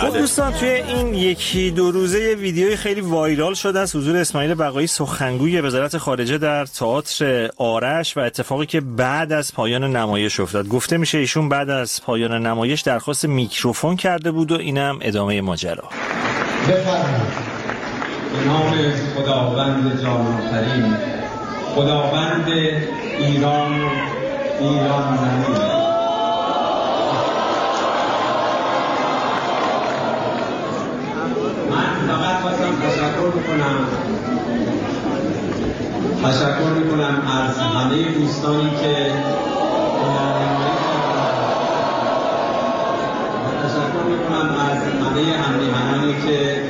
خب دوستان، توی این یکی دو روزه یه ویدیوی خیلی وایرال شده از حضور اسماعیل بقایی سخنگوی وزارت خارجه در تئاتر آرش و اتفاقی که بعد از پایان نمایش افتاد. گفته میشه ایشون بعد از پایان نمایش درخواست میکروفون کرده بود و اینم ادامه ماجرا. بفرمایید. به نام خداوند جان آفرین، خداوند ایران زمین. تشکر میکنم از همه دوستانی که تشکر میکنم از همه همراهانی که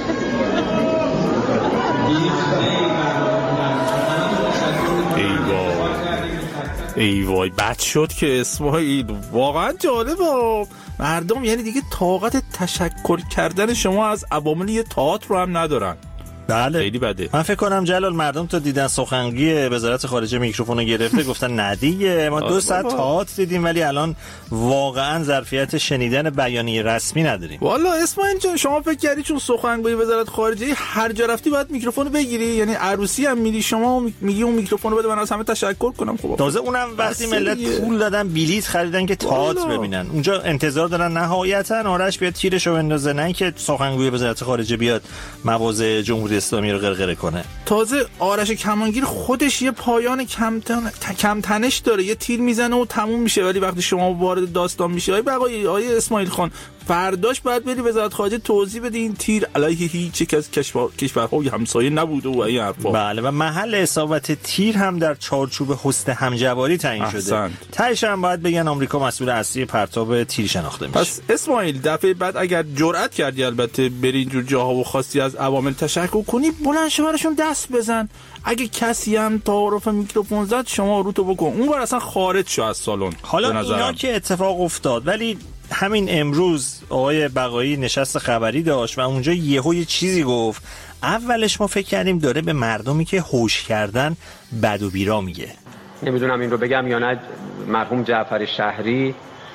ای وای بد شد که اسماعیل واقعا جالبه. مردم یعنی دیگه طاقت تشکر کردن شما از عوامل یه تئاتر رو هم ندارن. بله خیلی بده. من فکر کنم جلال مردم تا دیدن سخنگوی وزارت خارجه میکروفونو گرفته گفتن نه دیگه ما 2 ساعت تئاتر دیدیم ولی الان واقعا ظرفیت شنیدن بیانیه رسمی نداریم. والا اسماعیل جان شما فکر کردی چون سخنگوی وزارت خارجه هر جا رفتی باید میکروفونو بگیری؟ یعنی عروسی هم میری شما میگی اون میکروفونو بده من از همه تشکر کنم؟ خب تازه اونم وقتی ملت پول دادن بلیط خریدن که تئاتر ببینن، اونجا انتظار دارن نهایتا آرش بیاد تیرشو بندازه، نه اینکه سخنگوی وزارت خارجه بیاد مواضع جمهوری اسلامی رو غرغره کنه. تازه آرش کمانگیر خودش یه پایان کم تنش داره، یه تیر میزنه و تموم میشه. ولی وقتی شما وارد داستان میشه آقای اسماعیل خان فرداش باید بری وزارت خارجه توضیح بدی این تیر علیه هیچ یک از کشورهای همسایه نبوده و این حرفا. بله و محل اصابت تیر هم در چارچوب حسن همجواری تعیین شده. تهش هم باید بگن آمریکا مسئول اصلی پرتاب تیر شناخته میشه. پس اسماعیل دفعه بعد اگر جرأت کردی البته بری اینجور جاها و خواستی از عوامل تشکر کنی بلند شو براشون دست بزن. اگه کسی هم تعارف میکروفون زد شما رو تو بکن، اون بار اصلا خارج شو از سالن. حالا اینا که اتفاق افتاد ولی همین امروز آقای بقایی نشست خبری داشت و اونجا یه چیزی گفت. اولش ما فکر کردیم داره به مردمی که هوش کردن بد و بیرا میگه. نمیدونم این رو بگم یا نه. مرحوم جعفر شهری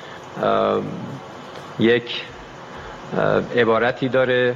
یک عبارتی داره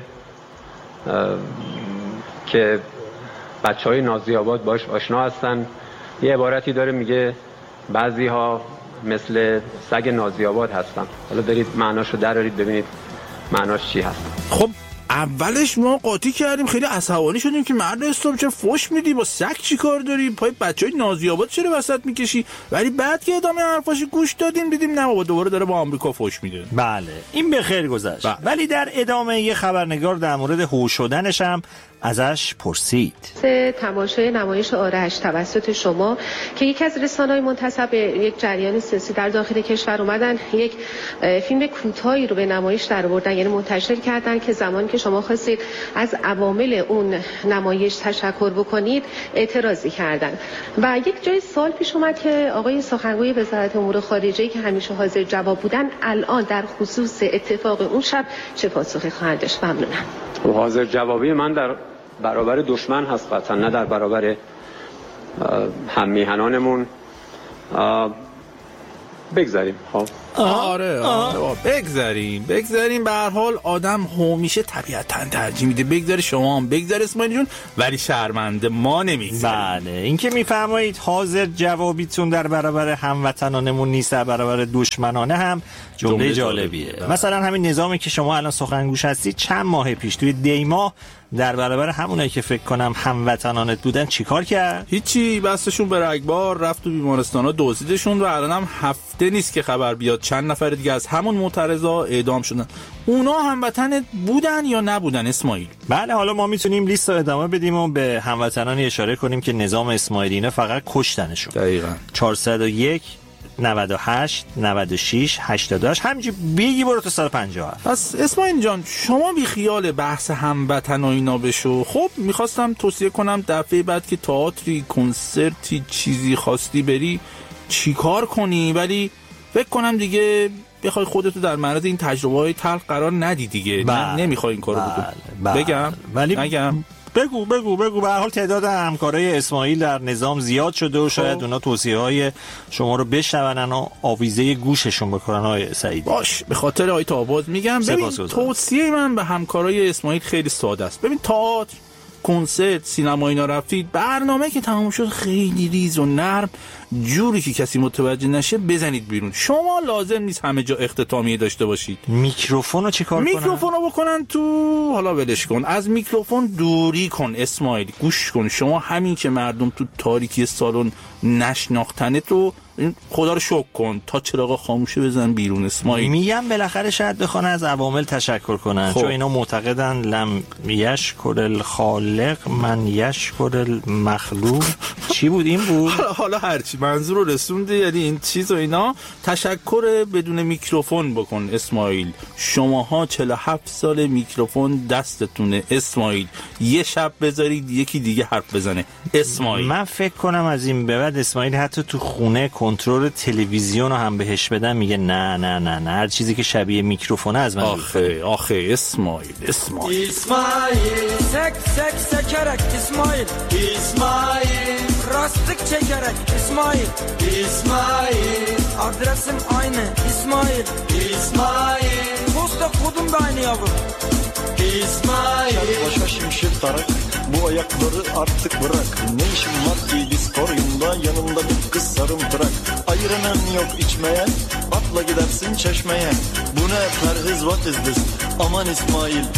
که بچهای نازی‌آباد باش آشنا هستن. یه عبارتی داره میگه بعضی ها مثل سگ نازی‌آباد هستن. حالا برید معناشو درارید ببینید معناش چی هست. خب اولش ما قاطی کردیم، خیلی عصبانی شدیم که مرد اسلام چه فوش میدی، با سگ چی کار داری، پای بچهای نازی‌آباد چرا وسط میکشی؟ ولی بعد که ادامه حرفاش گوش دادیم دیدیم نه بابا دوباره داره با آمریکا فوش میده. بله این به خیر گذشت. ولی در ادامه یه خبرنگار در مورد هوش شدنش هم ازش پرسید. تماشای نمایش آرش توسط شما که یکی از رسانه‌های منتسب به یک جریان سیاسی در داخل کشور اومدن یک فیلم کوتاهی رو به نمایش درآوردن، یعنی منتشر کردن که زمانی که شما خواستید از عوامل اون نمایش تشکر بکنید اعتراضی کردن و یک جای سوال پیش اومد که آقای سخنگوی وزارت امور خارجه که همیشه حاضر جواب بودن الان در خصوص اتفاق اون شب چه پاسخی خواهند داشت؟ ممنونم. حاضر جوابی من در برابر دشمن هست قطعا، نه در برابر هم میهنانمون. بگذاریم. خب آره بگذاریم. به هر حال آدم همیشه طبیعتاً ترجیح میده بگذاره. شما هم بگذار اسماعیل جون، ولی شرمنده ما نمیگذاریم. بله این که میفرمایید حاضر جوابیتون در برابر هموطنانمون نیست، در برابر دشمنانه هم جمله جالبیه. مثلا همین نظامی که شما الان سخنگوش هستی چند ماه پیش توی دیما در برابر همونایی که فکر کنم هموطنانت بودن چیکار کرد؟ هیچی، بستشون به رگبار، رفت تو بیمارستانا دزدیدشون و الانم هفته نیست که خبر بیاد چند نفر دیگه از همون معترضا اعدام شدن. اونا هموطنت بودن یا نبودن اسماعیل؟ بله حالا ما میتونیم لیست رو ادامه بدیم و به هموطنانی اشاره کنیم که نظام اسماعیلیه فقط کشتنشون. دقیقاً 401 98 96 88 همینجوری بگی برو تا 157. پس اسماعیل جان شما بی خیال بحث هموطن و اینا بشو. خب میخواستم توصیه کنم دفعه بعد که تئاتری، کنسرتی، چیزی خواستی بری چیکار کنی، ولی فکر کنم دیگه بخوای خودتو در معرض این تجربه‌های تلخ قرار ندی دیگه. نمیخوای این کارو بکنی. بگم ولی نگم بگو به هر حال تعداد همکارای اسماعیل در نظام زیاد شده و شاید اونا توصیه‌های شما رو بشنون و آویزه گوششون بکنن آقای سعیدی. باش، به خاطر آقای تاباز میگم. ببین توصیه من به همکارای اسماعیل خیلی ساده است. ببین تئاتر، کنسرت، سینما اینا رفتید، برنامه که تمام شد خیلی ریز و نرم، جوری که کسی متوجه نشه بزنید بیرون. شما لازم نیست همه جا اختتامیه داشته باشید. میکروفونو چیکار کنن؟ میکروفونو بکنن تو، حالا ولش کن، از میکروفون دوری کن اسماعیل، گوش کن. شما همین که مردم تو تاریکی سالن نشناختنه تو خدا رو شکر کن، تا چراغ خاموشه بزن بیرون اسماعیل. میگم بالاخره شاید بخوان از عوامل تشکر کنن، چون اینا معتقدن لم یشکر الخالق من یشکر المخلوق. چی بود این بود؟ حالا هرچی منظور رو رسونده، یعنی این چیز و اینا. تشکر بدون میکروفون بکن اسماعیل. شماها 47 سال میکروفون دستتونه اسماعیل. یه شب بذارید یکی دیگه حرف بزنه اسماعیل. من فکر کنم از این به بعد اسماعیل حتی تو خونه کنترل تلویزیون رو هم بهش بدن میگه نه هر چیزی که شبیه میکروفونه از من آخه اسماعیل سک سکرک اسماعیل راستlık çekerek İsmail adresim aynı İsmail posta kodum da aynı yavrum Başa şimşir tarak bu ayakları artık bırak. Ne işin var ki diskoryumda yanında bir kız sarımtırak. Ayıranın yok içmeye atla gidersin çeşmeye. Bu ne perhiz what is this? Aman İsmail